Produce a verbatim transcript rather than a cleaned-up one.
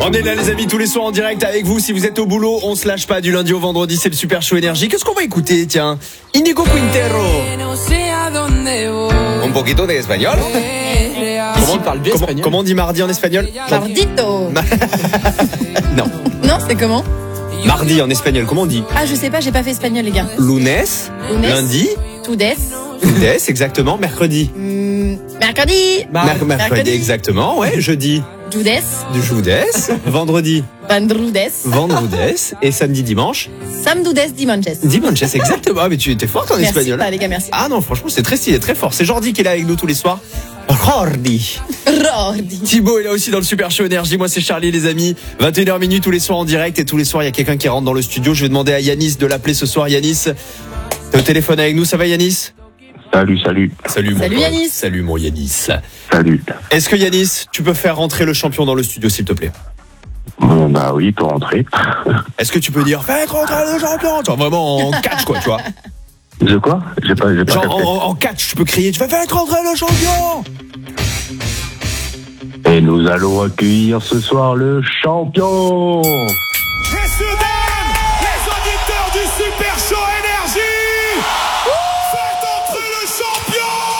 On est là les amis tous les soirs en direct avec vous. Si vous êtes au boulot, on se lâche pas du lundi au vendredi, c'est le Super Show Énergie. Qu'est-ce qu'on va écouter? Tiens, Inigo Quintero. Un poquito de espagnol. Comment on parle bien comment, espagnol? comment on dit mardi en espagnol? Mardito. Non. Non, c'est comment? Mardi en espagnol, comment on dit? Ah, je sais pas, j'ai pas fait espagnol, les gars. Lunes, Lunes. lundi, Tudes. lunes, exactement, mercredi. Mm, mercredi. Mer- mercredi, mercredi. exactement, ouais, jeudi. Judes. Du judes, vendredi, Vandrudes. vendrudes, et samedi, dimanche. Samdudes dimanches. Dimanche, c'est exactement. Ah, mais tu étais forte en Merci espagnol. pas, les gars, merci. Ah non, franchement, c'est très stylé, très fort. C'est Jordi qui est là avec nous tous les soirs. Jordi. Rordi. Thibaut est là aussi dans le Super Show Énergie. Moi, c'est Charlie, les amis. vingt et une heures minuit tous les soirs en direct. Et tous les soirs, il y a quelqu'un qui rentre dans le studio. Je vais demander à Yanis de l'appeler ce soir. Yanis, t'es au téléphone avec nous. Ça va, Yanis? Salut, salut. Salut, mon Salut, pote. Yanis. Salut, mon Yanis. Salut. Est-ce que Yanis, tu peux faire rentrer le champion dans le studio, s'il te plaît? Bon, bah oui, pour rentrer. Est-ce que tu peux dire, faites rentrer le champion? Tu vois, vraiment en catch, quoi, tu vois. De quoi? J'ai pas, j'ai pas Genre, capté. en, en catch, tu peux crier, tu fais, faites rentrer le champion! Et nous allons accueillir ce soir le champion. Messieurs, dames, les auditeurs du Super